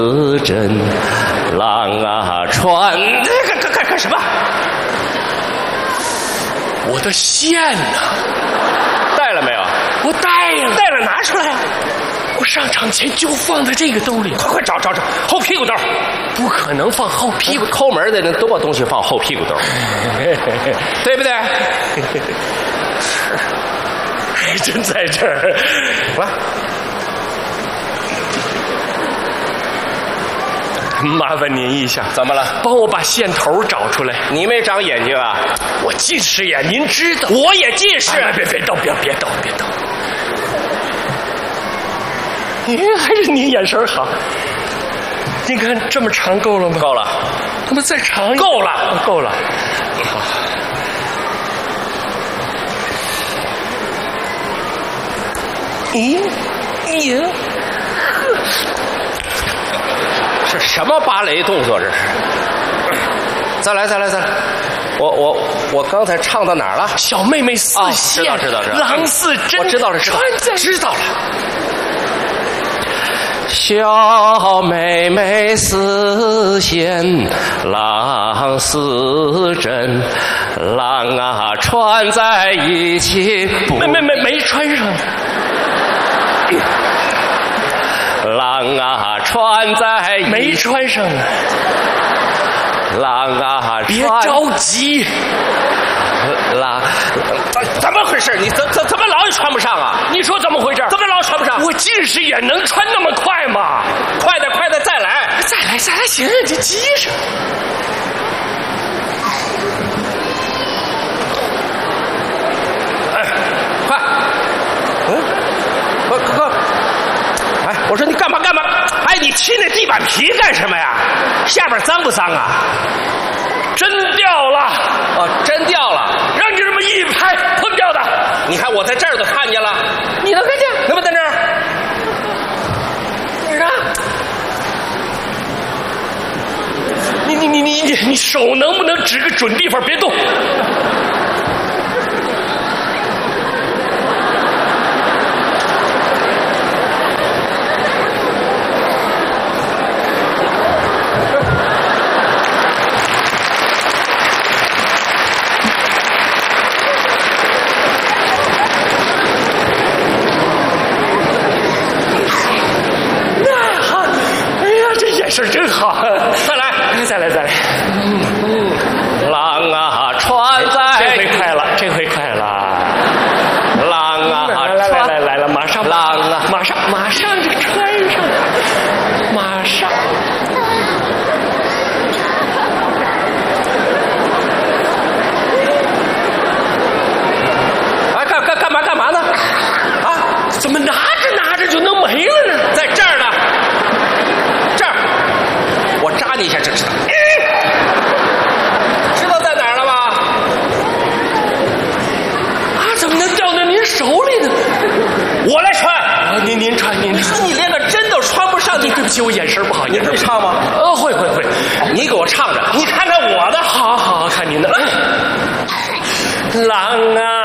真郎啊穿，干什么？ 我的线呢？ 带了没有？ 我带了， 带了拿出来啊！ 我上场前就放在这个兜里， 快找，后屁股兜。 不可能放后屁股， 抠门的人都把东西放后屁股兜，对不对？ 还真在这儿。 来。 麻烦您一下， 怎么了？ 帮我把线头找出来。 你没长眼睛啊？ 我近视眼，您知道。 我也近视。 别动！还是您眼神好。您看这么长够了吗？ 够了。 那么再长一点？ 够了， 够了。好。咦， 这什么芭蕾动作？这是？再来！我刚才唱到哪儿了？ 小妹妹似线， 知道。 郎似真， 我知道了。 知道了。 小妹妹似线，郎似针，郎啊穿在一起不。 没穿上。 郎啊穿在一起没穿上呢。 郎啊别着急。 郎，怎么回事？你怎么老也穿不上啊？ 你说怎么回事？ 怎么老穿不上？ 我近视眼能穿那么快吗？ 快点，再来！ 行，你急什么？ 快！快！哎，我说你干嘛？哎，你亲那地板皮干什么呀？下边脏不脏啊？ 真掉了！ 哦，真掉了！ 让你这么一拍，碰掉的。 你看我在这儿都看见了， 你能看见？ 能不能在这儿？ 哪儿呢？你手能不能指个准地方，别动？事真好， 再来！郎啊穿在， 这回快了。 郎啊来了，马上， 郎啊， 马上就穿上，马上。 哎，干嘛呢？啊， 怎么拿着就能没了呢？ 在这儿呢。扎你一下就知道，知道在哪儿了吗？ 啊，怎么能掉到您手里呢？ 我来穿。 您穿。 你说你连个针都穿不上， 对不起，我眼神不好。 你会唱吗？ 会。 你给我唱着，你看看我的。 好，看您的。郎啊。